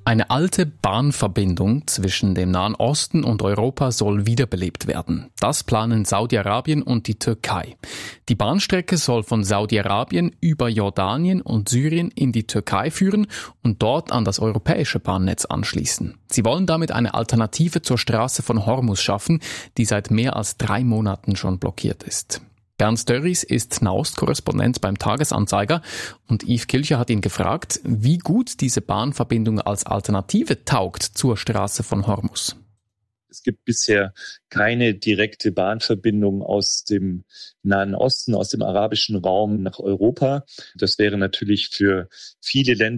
Eine alte Bahnverbindung zwischen dem Nahen Osten und Europa soll wiederbelebt werden. Das planen Saudi-Arabien und die Türkei. Die Bahnstrecke soll von Saudi-Arabien über Jordanien und Syrien in die Türkei führen und dort an das europäische Bahnnetz anschließen. Sie wollen damit eine Alternative zur Straße von Hormuz schaffen, die seit mehr als 3 Monaten schon blockiert ist. Bernd Dörries ist Nahost-Korrespondent beim Tagesanzeiger und Yves Kilcher hat ihn gefragt, wie gut diese Bahnverbindung als Alternative taugt zur Straße von Hormuz. Es gibt bisher keine direkte Bahnverbindung aus dem Nahen Osten, aus dem arabischen Raum nach Europa. Das wäre natürlich für viele Länder